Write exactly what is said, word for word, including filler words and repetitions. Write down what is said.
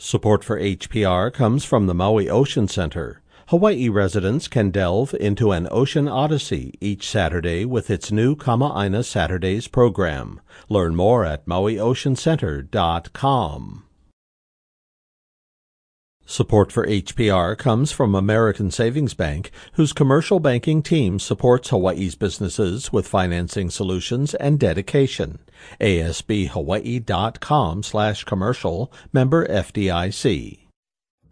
Support for H P R comes from the Maui Ocean Center. Hawaii residents can delve into an ocean odyssey each Saturday with its new Kama'aina Saturdays program. Learn more at maui ocean center dot com. Support for H P R comes from American Savings Bank, whose commercial banking team supports Hawaii's businesses with financing solutions and dedication. A S B hawaii dot com slash commercial, member F D I C.